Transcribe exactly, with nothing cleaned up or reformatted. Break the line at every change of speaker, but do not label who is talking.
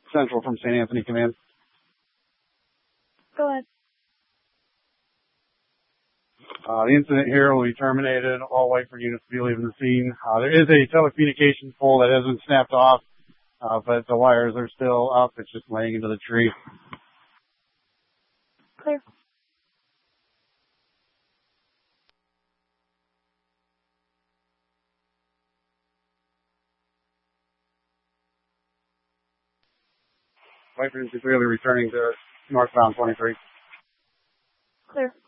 Central from Saint Anthony Command.
Go ahead.
Uh, the incident here will be terminated. All wait for units to be leaving the scene. Uh, there is a telecommunications pole that hasn't snapped off, uh, but the wires are still up. It's just laying into the tree.
Clear.
Wait for units to be clearly returning to northbound twenty-three.
Clear.